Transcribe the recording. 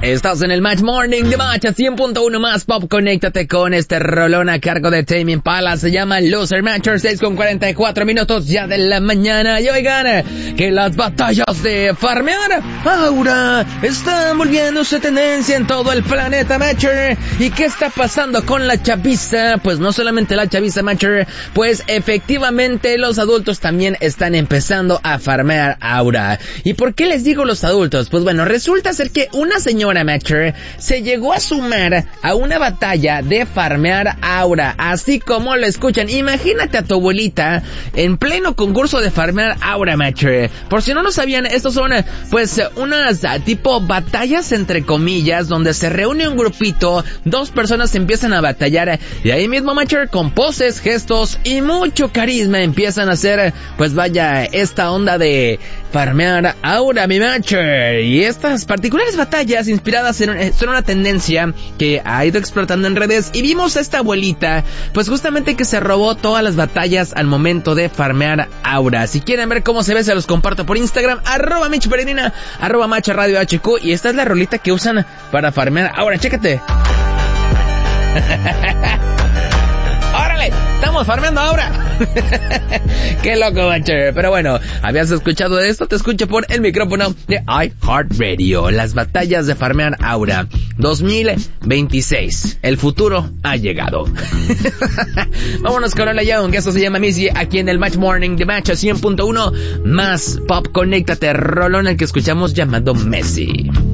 Estás en el Match Morning de Match a 100.1 más pop. Conéctate con este rolón a cargo de Tame Impala. Se llama Loser Matcher. 6:44 minutos ya de la mañana. Y oigan, que las batallas de farmear aura están volviéndose tendencia en todo el planeta Matcher. ¿Y qué está pasando con la chaviza? Pues no solamente la chaviza Matcher, pues efectivamente los adultos también están empezando a farmear aura. ¿Y por qué les digo los adultos? Pues bueno, resulta ser que una señora Matcher se llegó a sumar a una batalla de farmear aura, así como lo escuchan. Imagínate a tu abuelita en pleno concurso de farmear aura Matcher. Por si no lo sabían, estos son pues unas tipo batallas entre comillas, donde se reúne un grupito, dos personas empiezan a batallar y ahí mismo Matcher con poses, gestos y mucho carisma empiezan a hacer pues vaya esta onda de farmear aura mi Matcher. Y estas particulares batallas inspiradas son una tendencia que ha ido explotando en redes, y vimos a esta abuelita pues justamente que se robó todas las batallas al momento de farmear aura. Si quieren ver cómo se ve, se los comparto por Instagram, @MitchPeregrina, @MatchRadioHQ, y esta es la rolita que usan para farmear aura. Chécate. ¡Órale! ¡Estamos farmeando ahora! ¡Qué loco, Matcher! Pero bueno, ¿habías escuchado de esto? Te escucho por el micrófono de iHeartRadio. Las batallas de farmear aura 2026. El futuro ha llegado. Vámonos con Lola Young, que esto se llama Missy, aquí en el Match Morning de Match a 100.1. Más pop, conéctate, rolón el que escuchamos llamado Messi.